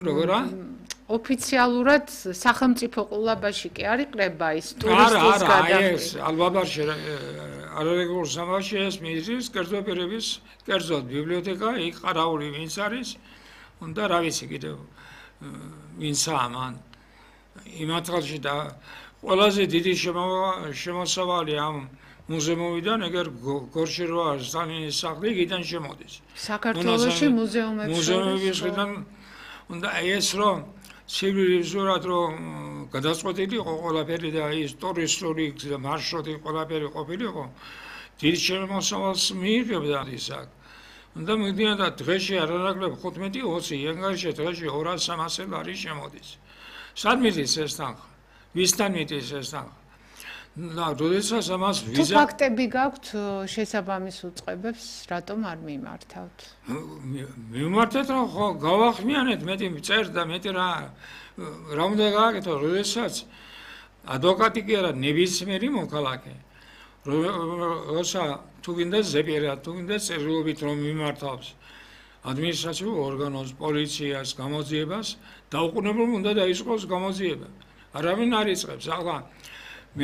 როგორა? ოფიციალურად სახელმწიფო ყურლაბაში კი არ იყრება ის ტურისტის გადახდილი. ალბაბარში არარეგულარულ სამარში ეს მიზრის კერძო პირების კერძოდ ბიბლიოთეკა, იქ ყარაული ვინც არის, უნდა რა ვიცი კიდევ ვინცაა მან იმ ათღალში და ყველაზე დიდი შემოსავალი ამ მუზეუმიდან ეგერ გორშერვა სტალინის სახლი იქიდან შემოდის. საქართველოში მუზეუმების ხიდან უნდა ეს რომ ცივილიზურად რომ გადაწყვეტილი იყო ყველაფერი და ის ტურისტული მარშრუტი ყველაფერი ყოფილიყო დიდ შემოსავალს მიიღებდა ის აქ. უნდა მიდიან და დღეში არანაკლებ 15-20 იანვარში დღეში 200-300 ლარი შემოდის. სად მიდის ეს თანხა? ვისთან მიდის ეს თანხა? და როდესაც ამას თუ ფაქტები გაქვთ შესაბამის უწყებებს რატომ არ მიმართავთ? მიმართეთ რომ ხო გავახმიანეთ მეტი წერ და მეტი რა უნდა გააკეთო როდესაც ადვოკატი კი არა ნებისმიერი მოქალაქე როცა თუ გინდა ზეპირად თუ გინდა წერილობით რომ მიმართავს ადმინისტრაციულ ორგანოს პოლიციას გამოძიებას დაუყოვნებლივ უნდა დაიწყოს გამოძიება არავინ არ იწყებს ახლა